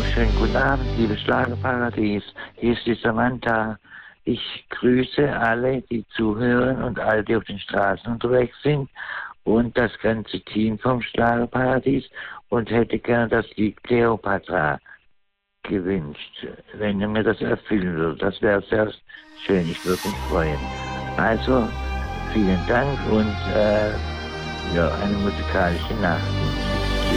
schönen guten Abend, liebe Schlagerparadies. Hier ist die Samantha. Ich grüße alle, die zuhören und alle, die auf den Straßen unterwegs sind und das ganze Team vom Schlagerparadies und hätte gerne das Lied Cleopatra gewünscht, wenn ihr mir das erfüllen würdet. Das wäre sehr schön, ich würde mich freuen. Also, vielen Dank und eine musikalische Nacht.